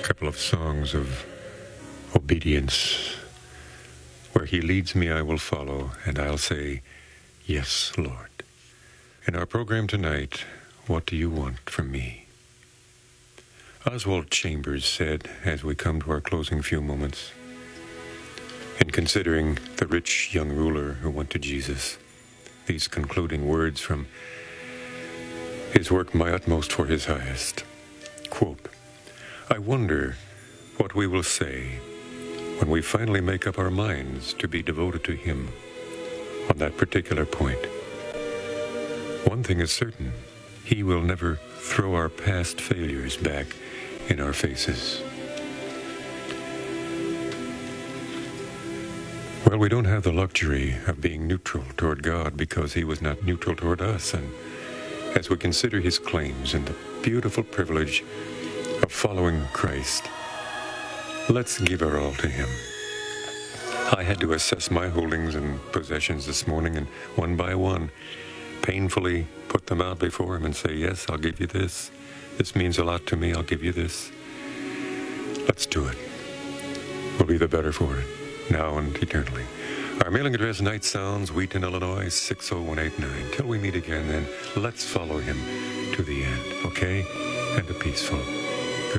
couple of songs of obedience. Where he leads me, I will follow, and I'll say, yes, Lord. In our program tonight, what do you want from me? Oswald Chambers said, as we come to our closing few moments, in considering the rich young ruler who went to Jesus, these concluding words from his work, My Utmost for His Highest. Quote, I wonder what we will say when we finally make up our minds to be devoted to Him on that particular point. One thing is certain, He will never throw our past failures back in our faces. Well, we don't have the luxury of being neutral toward God because He was not neutral toward us. And as we consider His claims and the beautiful privilege of following Christ, let's give our all to Him. I had to assess my holdings and possessions this morning, and one by one, painfully put them out before Him and say, yes, I'll give you this. This means a lot to me. I'll give you this. Let's do it. We'll be the better for it, now and eternally. Our mailing address, Night Sounds, Wheaton, Illinois, 60189. Till we meet again, then, let's follow Him to the end, okay? And a peaceful